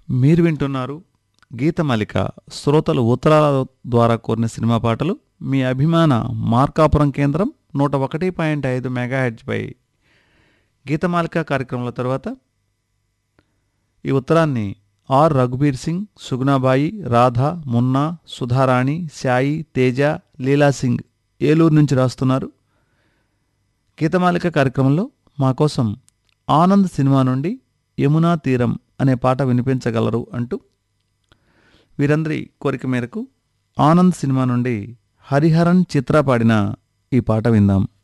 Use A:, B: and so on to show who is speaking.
A: మీరు వింటున్నారు గీతమాలిక. శ్రోతలు ఉత్తరాల ద్వారా కోరిన సినిమా పాటలు మీ అభిమాన మార్కాపురం కేంద్రం 101.5 మెగాహెర్ట్జ్పై. గీతమాలిక కార్యక్రమాల తర్వాత ఈ ఉత్తరాన్ని ఆర్ రఘుబీర్ సింగ్, సుగుణాబాయి, రాధా, మున్నా, సుధారాణి, సాయి, తేజ, లీలా సింగ్ ఏలూరు నుంచి రాస్తున్నారు. గీతమాలిక కార్యక్రమంలో మా కోసం ఆనంద్ సినిమా నుండి యమునా తీరం అనే పాట వినిపించగలరు అంటూ వీరందరి కోరిక మేరకు ఆనంద్ సినిమా నుండి హరిహరన్ చిత్ర పాడిన ఈ పాట విందాం.